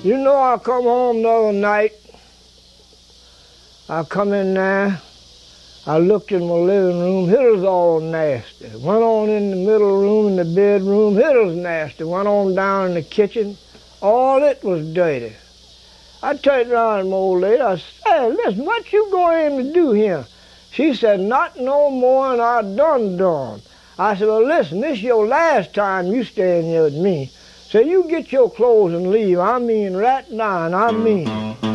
You know, I come home the other night. I come in there. I looked in my living room. It was all nasty. Went on in the middle room, in the bedroom. It was nasty. Went on down in the kitchen. All it was dirty. I turned around to my old lady. I said, "Hey, listen, what you going in to do here?" She said, "Not no more than I done. I said, "Well, listen, this is your last time you staying here with me. So you get your clothes and leave. I mean right now, and I mean."